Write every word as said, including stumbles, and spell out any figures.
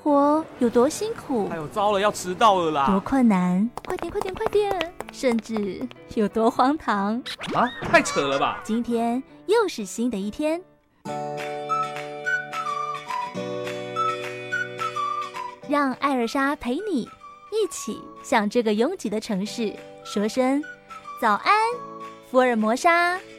活有多辛苦， 哎呦，糟了，要迟到了啦！ 多困难，快点快点快点，甚至有多荒唐啊！太扯了吧！ 今天又是新的一天，让艾尔莎陪你一起向这个拥挤的城市说声早安，福尔摩沙。